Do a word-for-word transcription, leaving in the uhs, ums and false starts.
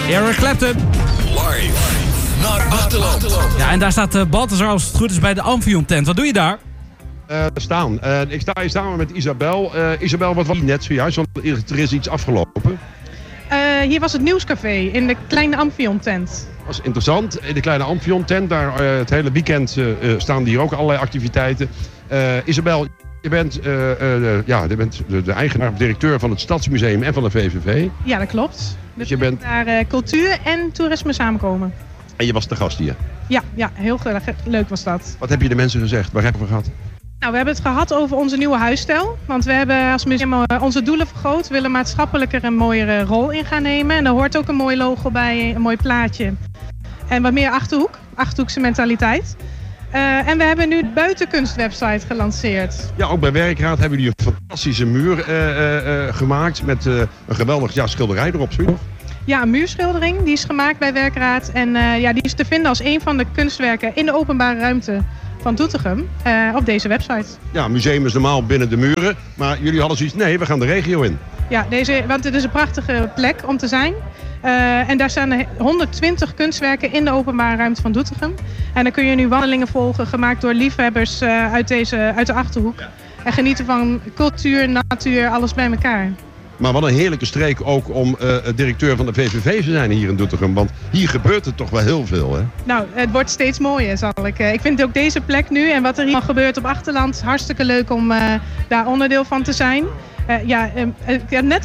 Eric Clapton. Live naar Achterland. Ja, en daar staat uh, Balthazar als het goed is bij de Amphion tent. Wat doe je daar? Uh, staan. Uh, ik sta hier samen met Isabel. Uh, Isabel, wat was die net zojuist? Want er is iets afgelopen. Uh, hier was het nieuwscafé in de kleine Amphion tent. Dat is interessant. In de kleine Amphion tent, daar uh, het hele weekend uh, staan hier ook allerlei activiteiten. Uh, Isabel, je bent, uh, uh, ja, je bent de, de eigenaar, directeur van het Stadsmuseum en van de V V V. Ja, dat klopt. Dus, dus je bent daar uh, cultuur en toerisme samenkomen. En je was de gast hier? Ja, ja, heel ge- leuk was dat. Wat heb je de mensen gezegd? Waar hebben we gehad? Nou, we hebben het gehad over onze nieuwe huisstijl. Want we hebben als museum onze doelen vergroot. We willen maatschappelijker een mooiere rol in gaan nemen. En daar hoort ook een mooi logo bij, een mooi plaatje. En wat meer Achterhoek, Achterhoekse mentaliteit. Uh, en we hebben nu de buitenkunstwebsite gelanceerd. Ja, ook bij Werkraad hebben jullie een fantastische muur uh, uh, uh, gemaakt met uh, een geweldig ja, schilderij erop. Zie je nog? Ja, een muurschildering. Die is gemaakt bij Werkraad. En uh, ja, die is te vinden als een van de kunstwerken in de openbare ruimte van Doetinchem uh, op deze website. Ja, museum is normaal binnen de muren. Maar jullie hadden zoiets, nee, we gaan de regio in. Ja, deze, want het is een prachtige plek om te zijn. Uh, en daar staan honderdtwintig kunstwerken in de openbare ruimte van Doetinchem. En dan kun je nu wandelingen volgen, gemaakt door liefhebbers uh, uit, deze, uit de Achterhoek. Ja. En genieten van cultuur, natuur, alles bij elkaar. Maar wat een heerlijke streek ook om uh, directeur van de V V V te zijn hier in Doetinchem. Want hier gebeurt er toch wel heel veel, hè? Nou, het wordt steeds mooier, zal ik. Uh, ik vind ook deze plek nu en wat er hier gebeurt op Achterland hartstikke leuk om uh, daar onderdeel van te zijn. Uh, ja, uh, uh, net